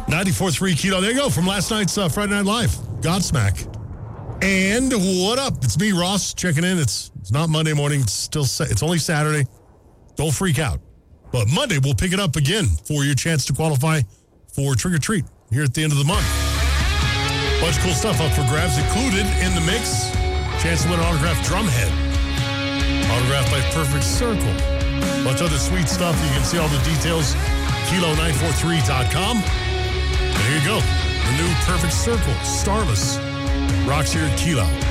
94.3 Kilo. There you go, from last night's Friday Night Live. Godsmack. And what up? It's me, Ross, checking in. It's not Monday morning. It's only Saturday. Don't freak out. But Monday, we'll pick it up again for your chance to qualify for Trick or Treat here at the end of the month. Bunch of cool stuff up for grabs included in the mix. Chance to win an autographed drum head. Autographed by Perfect Circle. Bunch of other sweet stuff. You can see all the details. Kilo943.com. There you go. The new Perfect Circle, Starless, rocks here at Kilo.